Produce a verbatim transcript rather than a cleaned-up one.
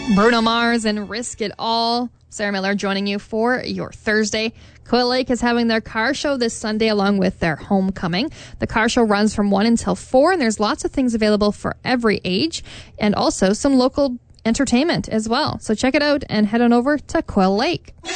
Bruno Mars and Risk It All. Sarah Miller joining you for your Thursday. Quail Lake is having their car show this Sunday along with their homecoming. The car show runs from one until four, and there's lots of things available for every age and also some local entertainment as well. So check it out and head on over to Quail Lake.